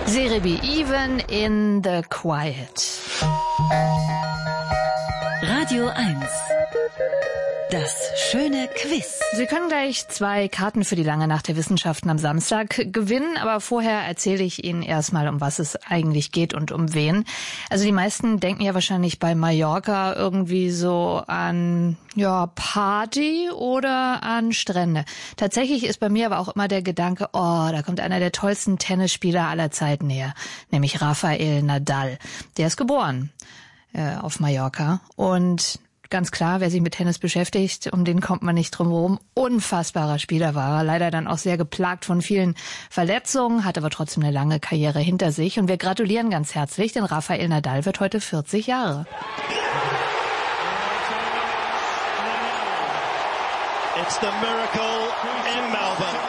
Serebi, Even in the Quiet. Radio 1. Das schöne Quiz. Sie können gleich 2 Karten für die lange Nacht der Wissenschaften am Samstag gewinnen, aber vorher erzähle ich Ihnen erstmal, um was es eigentlich geht und um wen. Also die meisten denken ja wahrscheinlich bei Mallorca irgendwie so an Party oder an Strände. Tatsächlich ist bei mir aber auch immer der Gedanke, da kommt einer der tollsten Tennisspieler aller Zeiten her, nämlich Rafael Nadal. Der ist geboren auf Mallorca und ganz klar, wer sich mit Tennis beschäftigt, um den kommt man nicht drum herum. Unfassbarer Spieler war er. Leider dann auch sehr geplagt von vielen Verletzungen, hat aber trotzdem eine lange Karriere hinter sich. Und wir gratulieren ganz herzlich, denn Rafael Nadal wird heute 40 Jahre. It's the miracle in Melbourne.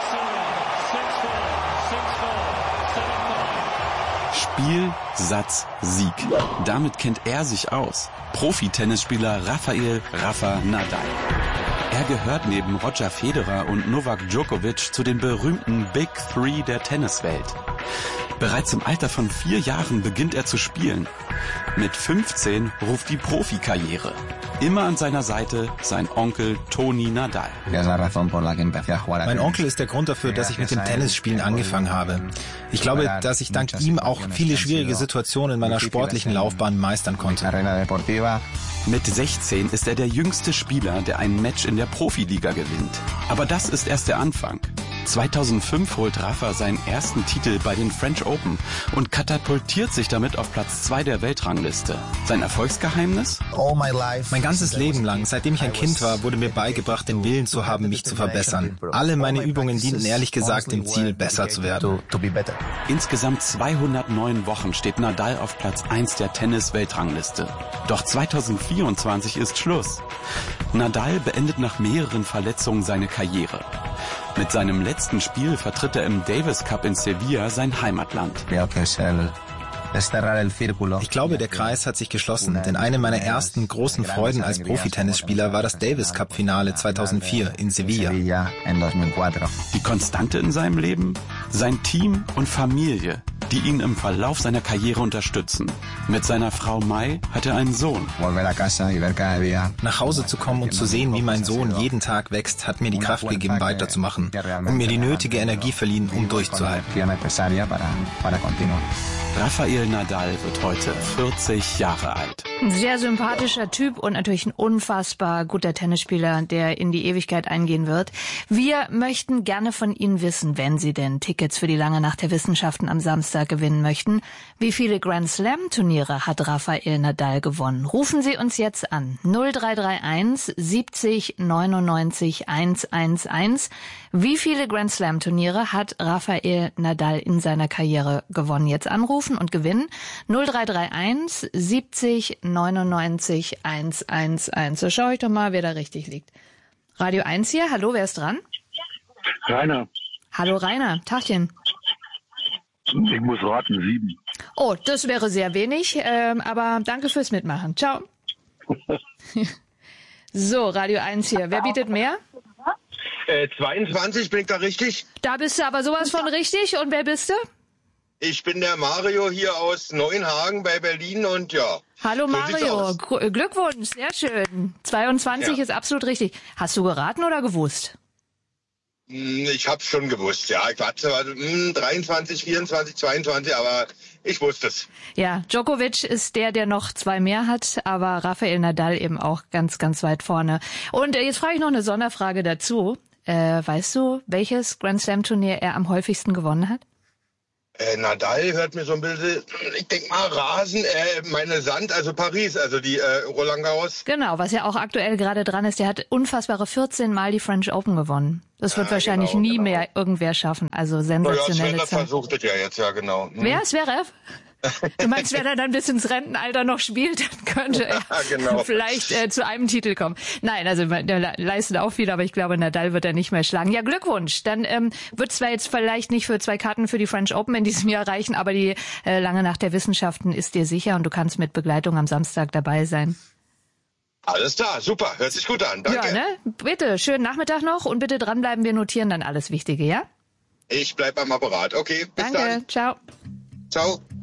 Spiel, Satz, Sieg. Damit kennt er sich aus. Profi-Tennisspieler Rafa Nadal. Er gehört neben Roger Federer und Novak Djokovic zu den berühmten Big Three der Tenniswelt. Bereits im Alter von 4 Jahren beginnt er zu spielen. Mit 15 ruft die Profikarriere. Immer an seiner Seite sein Onkel Toni Nadal. Mein Onkel ist der Grund dafür, dass ich mit dem Tennisspielen angefangen habe. Ich glaube, dass ich dank ihm auch viele schwierige Situationen in meiner sportlichen Laufbahn meistern konnte. Mit 16 ist er der jüngste Spieler, der ein Match in der Profiliga gewinnt. Aber das ist erst der Anfang. 2005 holt Rafa seinen ersten Titel bei den French Open und katapultiert sich damit auf Platz 2 der Weltrangliste. Sein Erfolgsgeheimnis? Mein ganzes Leben lang, seitdem ich ein Kind war, wurde mir beigebracht, den Willen zu haben, mich zu verbessern. Alle meine Übungen dienten ehrlich gesagt dem Ziel, besser zu werden. Insgesamt 209 Wochen steht Nadal auf Platz 1 der Tennis-Weltrangliste. Doch 2024 ist Schluss. Nadal beendet nach mehreren Verletzungen seine Karriere. Mit seinem letzten Spiel vertritt er im Davis Cup in Sevilla sein Heimatland. Ich glaube, der Kreis hat sich geschlossen, denn eine meiner ersten großen Freuden als Profitennisspieler war das Davis Cup Finale 2004 in Sevilla. Die Konstante in seinem Leben? Sein Team und Familie, die ihn im Verlauf seiner Karriere unterstützen. Mit seiner Frau Mai hat er einen Sohn. Nach Hause zu kommen und zu sehen, wie mein Sohn jeden Tag wächst, hat mir die Kraft gegeben, weiterzumachen und mir die nötige Energie verliehen, um durchzuhalten. Rafael Nadal wird heute 40 Jahre alt. Ein sehr sympathischer Typ und natürlich ein unfassbar guter Tennisspieler, der in die Ewigkeit eingehen wird. Wir möchten gerne von Ihnen wissen, wenn Sie denn Tickets für die lange Nacht der Wissenschaften am Samstag gewinnen möchten, wie viele Grand Slam Turniere hat Rafael Nadal gewonnen? Rufen Sie uns jetzt an. 0331 70 99 111. Wie viele Grand Slam Turniere hat Rafael Nadal in seiner Karriere gewonnen? Jetzt anrufen und gewinnen. 0331 70 99 111. So schaue ich doch mal, wer da richtig liegt. Radio 1 hier. Hallo, wer ist dran? Rainer. Hallo Rainer, Tagchen. Ich muss raten, 7. Oh, das wäre sehr wenig, aber danke fürs Mitmachen. Ciao. So, Radio 1 hier. Wer bietet mehr? 22, bin ich da richtig? Da bist du aber sowas von richtig. Und wer bist du? Ich bin der Mario hier aus Neuenhagen bei Berlin und ja. Hallo so sieht's Mario, aus. Glückwunsch, sehr schön. 22 Ja. ist absolut richtig. Hast du geraten oder gewusst? Ich hab's schon gewusst, ja. Ich war zwar 23, 24, 22, aber ich wusste es. Ja, Djokovic ist der noch 2 mehr hat, aber Rafael Nadal eben auch ganz, ganz weit vorne. Und jetzt frage ich noch eine Sonderfrage dazu. Weißt du, welches Grand Slam Turnier er am häufigsten gewonnen hat? Nadal hört mir so ein bisschen, ich denk mal Rasen, Sand, also Paris, also die Roland Garros. Genau, was ja auch aktuell gerade dran ist, der hat unfassbare 14 Mal die French Open gewonnen. Das wird wahrscheinlich nie mehr irgendwer schaffen, also sensationelle Zverev Zeit. versucht es ja jetzt, ja genau. Wer ist Zverev? Du meinst, wenn er dann bis ins Rentenalter noch spielt, dann könnte er Genau. vielleicht zu einem Titel kommen. Nein, also der leistet auch viel, aber ich glaube, Nadal wird er nicht mehr schlagen. Ja, Glückwunsch. Dann wird zwar jetzt vielleicht nicht für 2 Karten für die French Open in diesem Jahr reichen, aber die lange Nacht der Wissenschaften ist dir sicher und du kannst mit Begleitung am Samstag dabei sein. Alles klar, super, hört sich gut an, danke. Ja, ne? Bitte, schönen Nachmittag noch und bitte dranbleiben, wir notieren dann alles Wichtige, ja? Ich bleib am Apparat, okay, bis Danke, dann. ciao. Ciao.